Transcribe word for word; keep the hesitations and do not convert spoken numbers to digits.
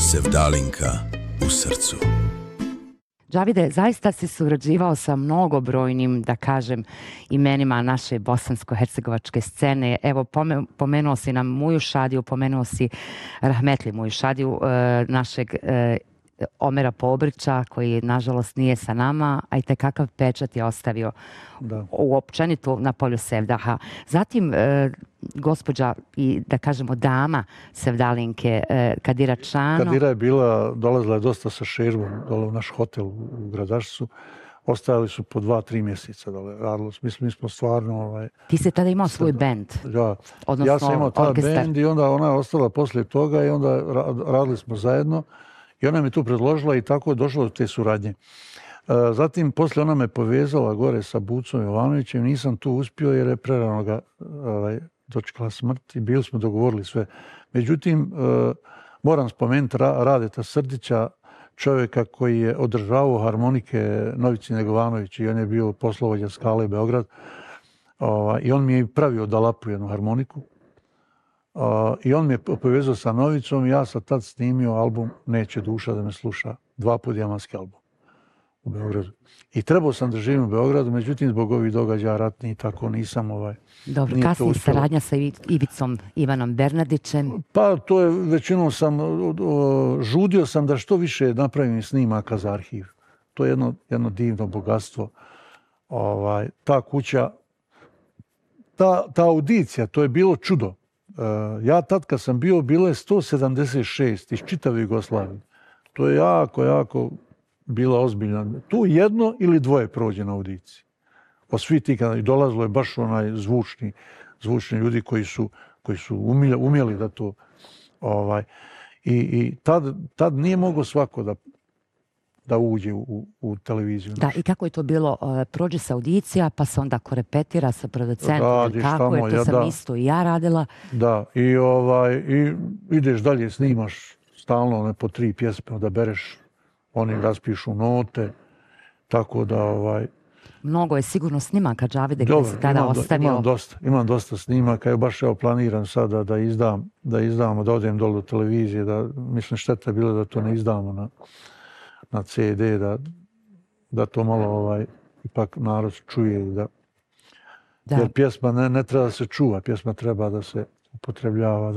Sevdalinka u srcu. Džavide, zaista si surađivao sa mnogobrojnim, da kažem, imenima naše bosansko-hercegovačke scene. Evo, pomenuo si nam Muju Šadiju, pomenuo si Rahmetli Muju Šadiju, našeg Omera Pobrića, koji nažalost nije sa nama, a i kakav pečat je ostavio da. uopćenito na polju Sevdaha. Zatim, e, gospođa i, da kažemo, dama Sevdalinke, e, Kadira Čano. Kadira je bila, dolazila je dosta sa šerbom dole u naš hotel u Gradašcu. Ostajali su po dva, tri mjeseca dole. Radilo, mislim, mi smo stvarno... Ovaj, Ti si tada imao svoj bend? Ja, odnosno ja sam imao taj orkestar. bend i onda ona je ostala poslije toga i onda radili smo zajedno. I ona me tu predložila i tako je došlo do te suradnje. Zatim, poslije ona me povezala gore sa Bucom Jovanovićem. Nisam tu uspio jer je prerano ga ovaj, dočekala smrt i bili smo dogovorili sve. Međutim, moram spomenuti Radeta Srdića, čovjeka koji je održavao harmonike Novici Negovanović i on je bio poslovođa Skale Beograd. I on mi je pravio da lapu jednu harmoniku. Uh, I on me povezao sa Novicom i ja sam tad snimio album Neće duša da me sluša. Dva put dijamanski album u Beogradu. I trebao sam da živim u Beogradu, međutim zbog ovih događaja ratnih tako nisam ovaj... Dobro, kasnije saradnja sa Ivicom Ivanom Bernardićem? Pa to je, većinom sam, o, žudio sam da što više napravim snimaka za arhiv. To je jedno, jedno divno bogatstvo. Ovaj, ta kuća, ta, ta audicija, to je bilo čudo. Uh, ja tad kad sam bio, bilo je sto sedamdeset šest iz čitave Jugoslavije. To je jako, jako bila ozbiljna. Tu jedno ili dvoje prođe na audiciji. Od svih tih kada i dolazilo je baš onaj zvučni, zvučni ljudi koji su, koji su umjeli, umjeli da to... Ovaj, I i tad, tad nije moglo svako da da uđe u, u televiziju. Da, i kako je to bilo? Prođe se audicija, pa se onda korepetira sa producentom. Radiš kako tamo, je, to ja, sam da. isto i ja radila. Da, i, ovaj, i ideš dalje, snimaš stalno ne, po tri pjesme, da bereš, oni raspišu note, tako da... Ovaj, mnogo je sigurno snimaka, Džavide, gdje si tada imam, ostavio. Imam dosta, imam dosta snimaka, ja baš evo planiram sada da izdam, da izdamo, da odem dole do televizije, da, mislim šteta je bilo da to ne izdamo na... na ce de, da, da to malo ovaj, ipak narod čuje. Da, da. Jer pjesma ne, ne treba da se čuva, pjesma treba da se upotrebljava.